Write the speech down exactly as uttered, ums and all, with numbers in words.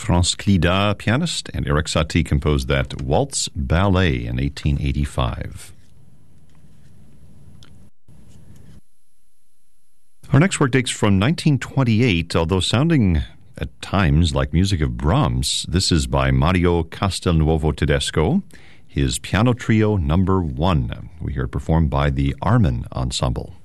Franz Clida, pianist, and Erik Satie composed that Waltz Ballet in eighteen eighty-five. Our next work dates from nineteen twenty-eight, although sounding at times like music of Brahms. This is by Mario Castelnuovo Tedesco, his piano trio number one. We hear it performed by the Arman Ensemble.